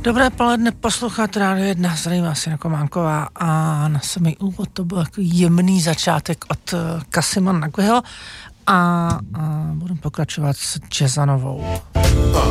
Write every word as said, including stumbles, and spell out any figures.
Dobré poledne, poslouchat Rádio jedna, zdravím vás Jana Kománková a na samý úvod to byl takový jemný začátek od Kasima Naguiho a, a budeme pokračovat s Jazzanovou.